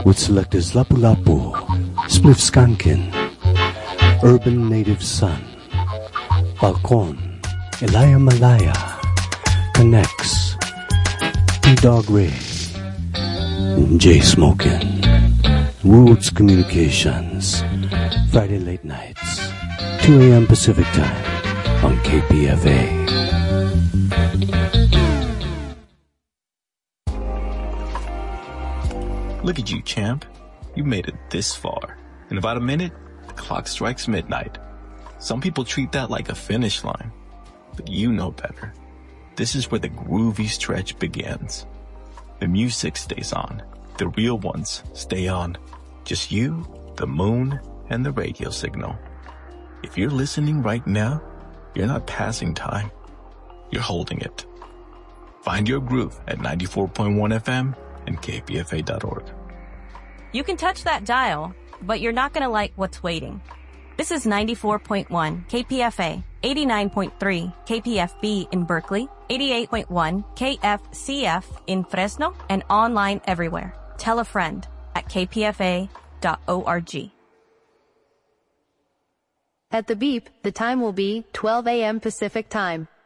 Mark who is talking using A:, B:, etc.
A: with selectors Lapu-Lapu, Spliff Skankin, Urban Native Sun, Balcon, Elaya Malaya, Connects, T-Dog Ray, J Smokin', Woods Communications, Friday late nights, 2 a.m. Pacific Time on KPFA.
B: Look at you, champ. You made it this far. In about a minute, the clock strikes midnight. Some people treat that like a finish line, but you know better. This is where the groovy stretch begins. The music stays on. The real ones stay on. Just you, the moon, and the radio signal. If you're listening right now, you're not passing time. You're holding it. Find your groove at 94.1 FM and kpfa.org.
C: You can touch that dial, but you're not going to like what's waiting. This is 94.1 KPFA, 89.3 KPFB in Berkeley, 88.1 KFCF in Fresno, and online everywhere. Tell a friend at kpfa.org.
D: At the beep, the time will be 12 a.m. Pacific Time.